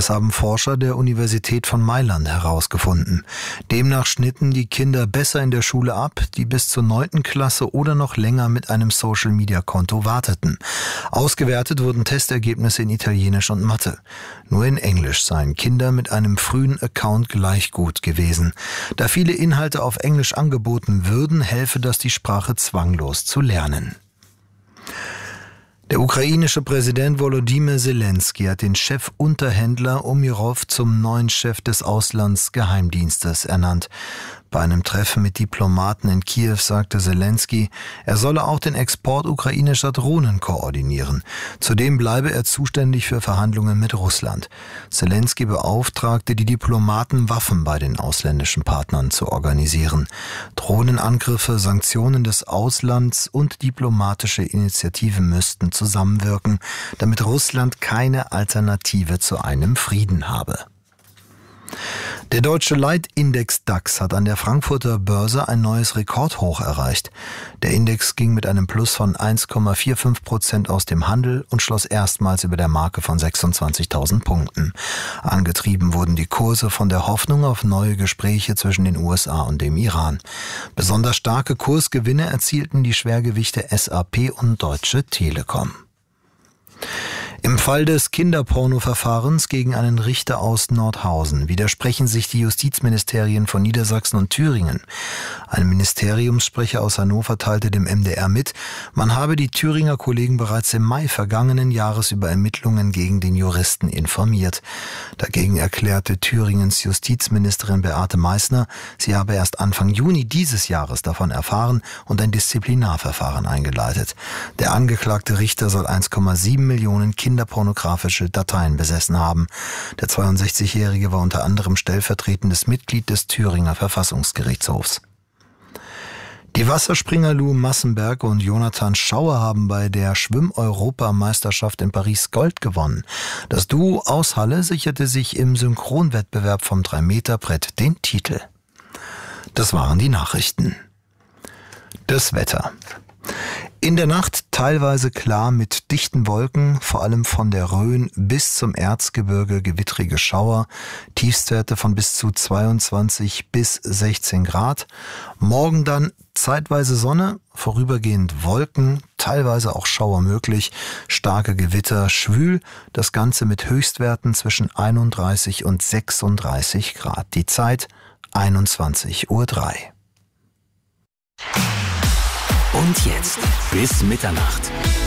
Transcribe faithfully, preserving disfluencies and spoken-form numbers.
Das haben Forscher der Universität von Mailand herausgefunden. Demnach schnitten die Kinder besser in der Schule ab, die bis zur neunten Klasse oder noch länger mit einem Social-Media-Konto warteten. Ausgewertet wurden Testergebnisse in Italienisch und Mathe. Nur in Englisch seien Kinder mit einem frühen Account gleich gut gewesen. Da viele Inhalte auf Englisch angeboten würden, helfe das, die Sprache zwanglos zu lernen. Der ukrainische Präsident Volodymyr Zelensky hat den Chefunterhändler Umirov zum neuen Chef des Auslandsgeheimdienstes ernannt. Bei einem Treffen mit Diplomaten in Kiew sagte Zelensky, er solle auch den Export ukrainischer Drohnen koordinieren. Zudem bleibe er zuständig für Verhandlungen mit Russland. Zelensky beauftragte die Diplomaten, Waffen bei den ausländischen Partnern zu organisieren. Drohnenangriffe, Sanktionen des Auslands und diplomatische Initiativen müssten zusammenwirken, damit Russland keine Alternative zu einem Frieden habe. Der deutsche Leitindex DAX hat an der Frankfurter Börse ein neues Rekordhoch erreicht. Der Index ging mit einem Plus von eins Komma fünfundvierzig Prozent aus dem Handel und schloss erstmals über der Marke von sechsundzwanzigtausend Punkten. Angetrieben wurden die Kurse von der Hoffnung auf neue Gespräche zwischen den U S A und dem Iran. Besonders starke Kursgewinne erzielten die Schwergewichte S A P und Deutsche Telekom. Im Fall des Kinderporno-Verfahrens gegen einen Richter aus Nordhausen widersprechen sich die Justizministerien von Niedersachsen und Thüringen. Ein Ministeriumssprecher aus Hannover teilte dem M D R mit, man habe die Thüringer Kollegen bereits im Mai vergangenen Jahres über Ermittlungen gegen den Juristen informiert. Dagegen erklärte Thüringens Justizministerin Beate Meißner, sie habe erst Anfang Juni dieses Jahres davon erfahren und ein Disziplinarverfahren eingeleitet. Der angeklagte Richter soll eins Komma sieben Millionen Kinder kinderpornografische Dateien besessen haben. Der zweiundsechzigjährige war unter anderem stellvertretendes Mitglied des Thüringer Verfassungsgerichtshofs. Die Wasserspringer Lou Massenberg und Jonathan Schauer haben bei der Schwimm-Europameisterschaft in Paris Gold gewonnen. Das Duo aus Halle sicherte sich im Synchronwettbewerb vom drei Meter Brett den Titel. Das waren die Nachrichten. Das Wetter. In der Nacht teilweise klar mit dichten Wolken, vor allem von der Rhön bis zum Erzgebirge gewittrige Schauer, Tiefstwerte von bis zu zweiundzwanzig bis sechzehn Grad. Morgen dann zeitweise Sonne, vorübergehend Wolken, teilweise auch Schauer möglich, starke Gewitter, schwül, das Ganze mit Höchstwerten zwischen einunddreißig und sechsunddreißig Grad. Die Zeit einundzwanzig Uhr drei. Und jetzt bis Mitternacht.